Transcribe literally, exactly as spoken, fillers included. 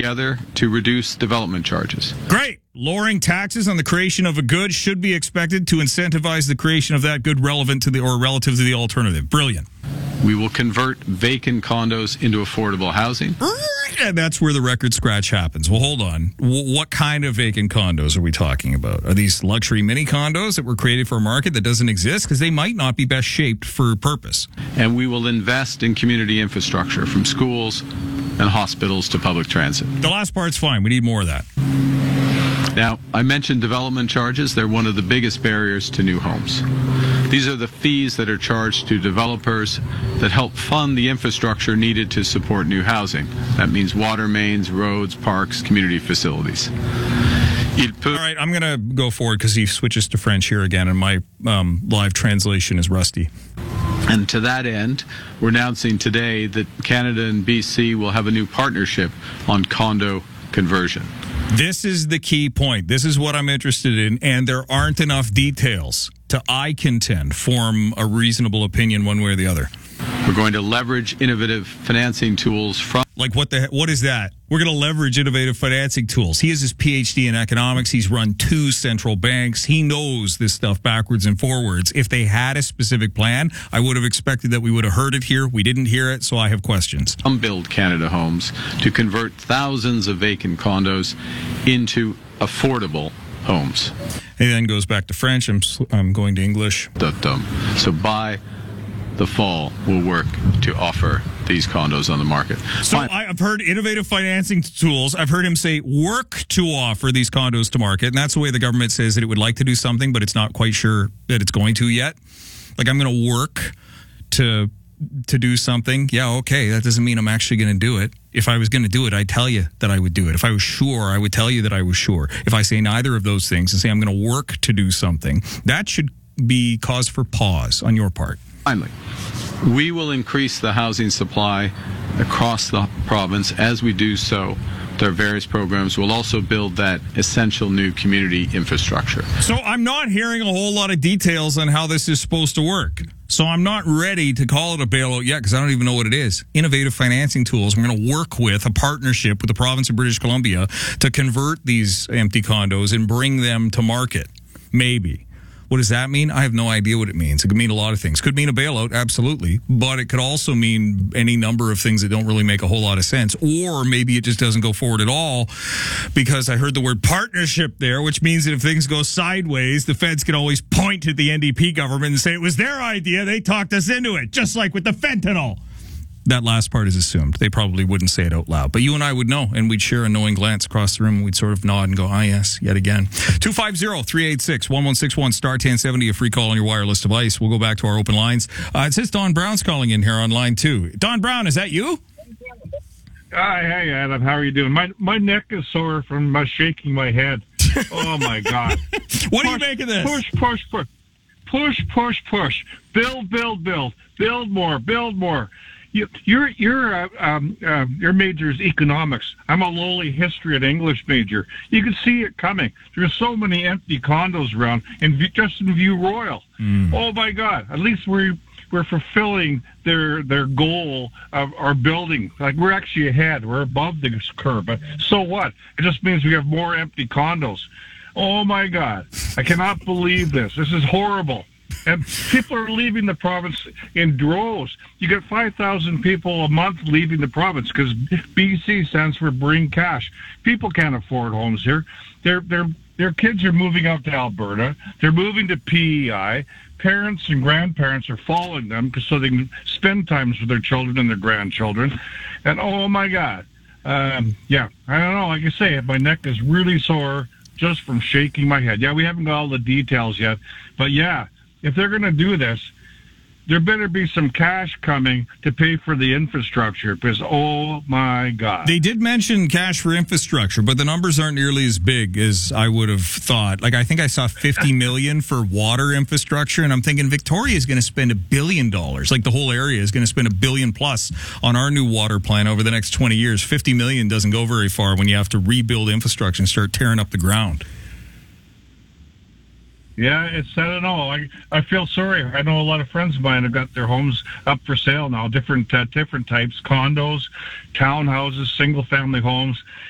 together to reduce development charges. Great. Lowering taxes on the creation of a good should be expected to incentivize the creation of that good relevant to the or relative to the alternative. Brilliant. We will convert vacant condos into affordable housing. And that's where the record scratch happens. Well, hold on. W- what kind of vacant condos are we talking about? Are these luxury mini condos that were created for a market that doesn't exist? Because they might not be best shaped for purpose. And we will invest in community infrastructure, from schools and hospitals to public transit. The last part's fine. We need more of that. Now, I mentioned development charges. They're one of the biggest barriers to new homes. These are the fees that are charged to developers that help fund the infrastructure needed to support new housing. That means water mains, roads, parks, community facilities. All right, I'm going to go forward because he switches to French here again, and my um, live translation is rusty. And to that end, we're announcing today that Canada and B C will have a new partnership on condo conversion. This is the key point. This is what I'm interested in, and there aren't enough details to, I contend, form a reasonable opinion one way or the other. We're going to leverage innovative financing tools from... Like, what the what is that? We're going to leverage innovative financing tools. He has his P H D in economics. He's run two central banks. He knows this stuff backwards and forwards. If they had a specific plan, I would have expected that we would have heard it here. We didn't hear it, so I have questions. Build Canada Homes to convert thousands of vacant condos into affordable homes. He then goes back to French. I'm, I'm going to English. So by the fall, we'll work to offer these condos on the market. So I, I've heard innovative financing tools. I've heard him say work to offer these condos to market. And that's the way the government says that it would like to do something, but it's not quite sure that it's going to yet. Like, I'm going to work to to do something. Yeah, okay. That doesn't mean I'm actually going to do it. If I was going to do it, I'd tell you that I would do it. If I was sure, I would tell you that I was sure. If I say neither of those things and say I'm going to work to do something, that should be cause for pause on your part. Finally, we will increase the housing supply across the province. As we do so, with our various programs, we'll also build that essential new community infrastructure. So I'm not hearing a whole lot of details on how this is supposed to work. So I'm not ready to call it a bailout yet because I don't even know what it is. Innovative financing tools. We're going to work with a partnership with the province of British Columbia to convert these empty condos and bring them to market. Maybe. What does that mean? I have no idea what it means. It could mean a lot of things. Could mean a bailout, absolutely. But it could also mean any number of things that don't really make a whole lot of sense. Or maybe it just doesn't go forward at all because I heard the word partnership there, which means that if things go sideways, the feds can always point to the N D P government and say it was their idea. They talked us into it, just like with the fentanyl. That last part is assumed. They probably wouldn't say it out loud. But you and I would know, and we'd share a knowing glance across the room, and we'd sort of nod and go, ah, yes, yet again. two five zero, three eight six, one one six one, star ten seventy, a free call on your wireless device. We'll go back to our open lines. Uh, it says Don Brown's calling in here on line two. Don Brown, is that you? Hi, hey, Adam. How are you doing? My my neck is sore from my shaking my head. Oh, my God. What push, do you make of this? Push, push, push. Push, push, push. Build, build, build. Build more, build more. You, your your uh, um, uh, your major is economics. I'm a lowly history and English major. You can see it coming. There's so many empty condos around, and just in View Royal. Mm. Oh my God! At least we're we're fulfilling their their goal of our building. Like, we're actually ahead. We're above this curve. But so what? It just means we have more empty condos. Oh my God! I cannot believe this. This is horrible. And people are leaving the province in droves. You get five thousand people a month leaving the province because B C stands for Bring Cash. People can't afford homes here. Their their their kids are moving out to Alberta. They're moving to P E I. Parents and grandparents are following them so they can spend times with their children and their grandchildren. And oh my God, um, yeah, I don't know. Like I say, my neck is really sore just from shaking my head. Yeah, we haven't got all the details yet, but yeah. If they're going to do this, there better be some cash coming to pay for the infrastructure because, oh, my God. They did mention cash for infrastructure, but the numbers aren't nearly as big as I would have thought. Like, I think I saw fifty million dollars for water infrastructure, and I'm thinking Victoria is going to spend a billion dollars. Like, the whole area is going to spend a billion plus on our new water plan over the next twenty years. fifty million dollars doesn't go very far when you have to rebuild infrastructure and start tearing up the ground. Yeah, it's, I don't know. I, I feel sorry. I know a lot of friends of mine have got their homes up for sale now, different uh, different types, condos, townhouses, single-family homes.